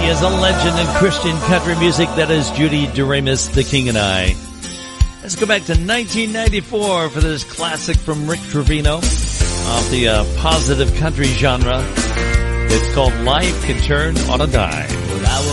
is a legend in Christian country music. That is Judy Doremus, The King and I. Let's go back to 1994 for this classic from Rick Trevino off the positive country genre. It's called Life Can Turn on a Dime. Well, I